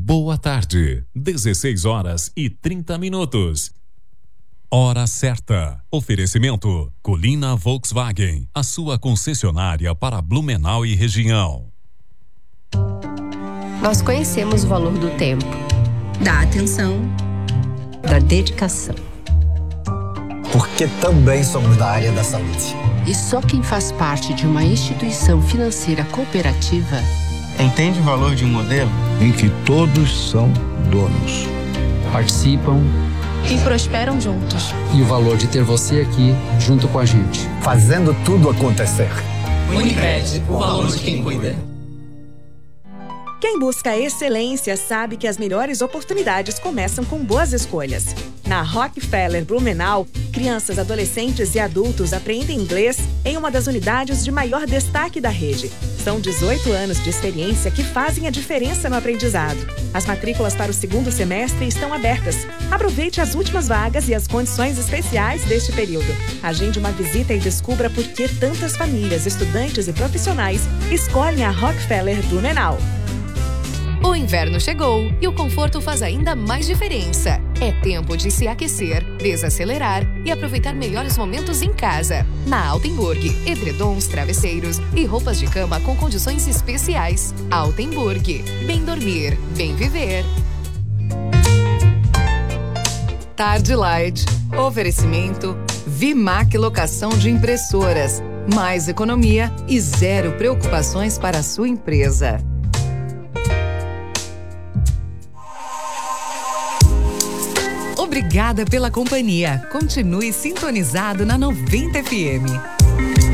Boa tarde, 16h30. Hora certa. Oferecimento: Colina Volkswagen, a sua concessionária para Blumenau e região. Nós conhecemos o valor do tempo, da atenção, da dedicação. Porque também somos da área da saúde. E só quem faz parte de uma instituição financeira cooperativa entende o valor de um modelo em que todos são donos, participam e prosperam juntos. E o valor de ter você aqui junto com a gente, fazendo tudo acontecer. Unicred, o valor de quem cuida. Quem busca excelência sabe que as melhores oportunidades começam com boas escolhas. Na Rockefeller Blumenau, crianças, adolescentes e adultos aprendem inglês em uma das unidades de maior destaque da rede. São 18 anos de experiência que fazem a diferença no aprendizado. As matrículas para o segundo semestre estão abertas. Aproveite as últimas vagas e as condições especiais deste período. Agende uma visita e descubra por que tantas famílias, estudantes e profissionais escolhem a Rockefeller Blumenau. O inverno chegou e o conforto faz ainda mais diferença. É tempo de se aquecer, desacelerar e aproveitar melhores momentos em casa. Na Altenburg, edredons, travesseiros e roupas de cama com condições especiais. Altenburg, bem dormir, bem viver. Tarde Light. Oferecimento Vimac Locação de Impressoras. Mais economia e zero preocupações para a sua empresa. Obrigada pela companhia. Continue sintonizado na 90 FM.